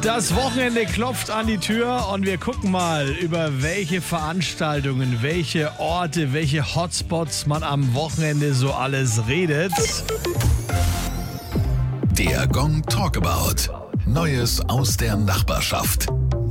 Das Wochenende klopft an die Tür und wir gucken mal, über welche Veranstaltungen, welche Orte, welche Hotspots man am Wochenende so alles redet. Der Gong Talkabout. Neues aus der Nachbarschaft.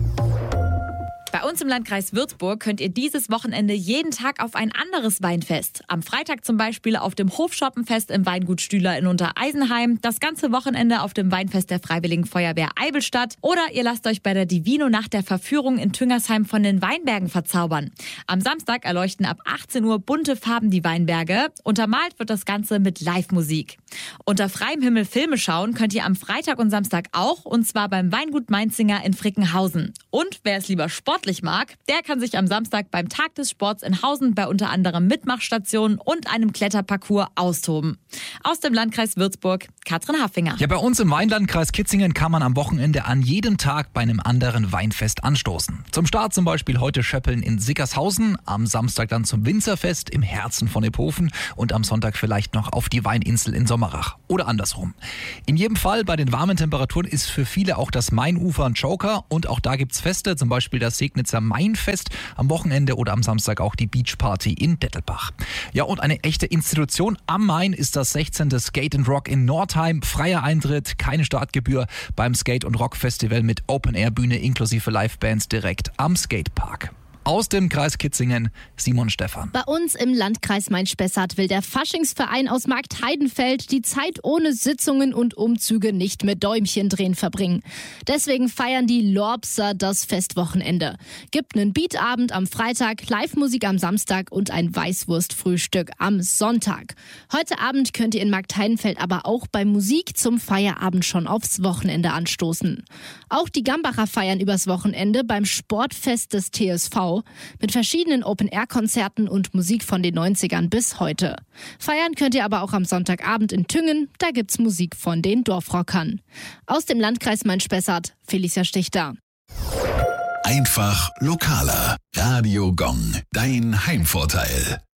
Bei uns im Landkreis Würzburg könnt ihr dieses Wochenende jeden Tag auf ein anderes Weinfest. Am Freitag zum Beispiel auf dem Hofschoppenfest im Weingut Stühler in Untereisenheim, das ganze Wochenende auf dem Weinfest der Freiwilligen Feuerwehr Eibelstadt oder ihr lasst euch bei der Divino-Nacht der Verführung in Tüngersheim von den Weinbergen verzaubern. Am Samstag erleuchten ab 18 Uhr bunte Farben die Weinberge. Untermalt wird das Ganze mit Live-Musik. Unter freiem Himmel Filme schauen könnt ihr am Freitag und Samstag auch, und zwar beim Weingut Mainzinger in Frickenhausen. Und wer es lieber sportlich mag, der kann sich am Samstag beim Tag des Sports in Hausen bei unter anderem Mitmachstationen und einem Kletterparcours austoben. Aus dem Landkreis Würzburg, Katrin Haffinger. Ja, bei uns im Weinlandkreis Kitzingen kann man am Wochenende an jedem Tag bei einem anderen Weinfest anstoßen. Zum Start zum Beispiel heute Schöppeln in Sickershausen, am Samstag dann zum Winzerfest im Herzen von Ephofen und am Sonntag vielleicht noch auf die Weininsel in Sommerach oder andersrum. In jedem Fall bei den warmen Temperaturen ist für viele auch das Mainufer ein Joker, und auch da gibt's Feste, zum Beispiel das Segnitzer Mainfest am Wochenende oder am Samstag auch die Beachparty in Dettelbach. Ja, und eine echte Institution am Main ist das 16. Skate and Rock in Nordheim. Freier Eintritt, keine Startgebühr beim Skate- und Rock-Festival mit Open-Air-Bühne inklusive Livebands direkt am Skatepark. Aus dem Kreis Kitzingen, Simon Stephan. Bei uns im Landkreis Main-Spessart will der Faschingsverein aus Marktheidenfeld die Zeit ohne Sitzungen und Umzüge nicht mit Däumchendrehen verbringen. Deswegen feiern die Lorbser das Festwochenende. Gibt einen Beatabend am Freitag, Live-Musik am Samstag und ein Weißwurstfrühstück am Sonntag. Heute Abend könnt ihr in Marktheidenfeld aber auch bei Musik zum Feierabend schon aufs Wochenende anstoßen. Auch die Gambacher feiern übers Wochenende beim Sportfest des TSV mit verschiedenen Open-Air-Konzerten und Musik von den 90ern bis heute. Feiern könnt ihr aber auch am Sonntagabend in Tüngen, da gibt's Musik von den Dorfrockern. Aus dem Landkreis Main-Spessart, Felicia Stichter. Einfach lokaler. Radio Gong. Dein Heimvorteil.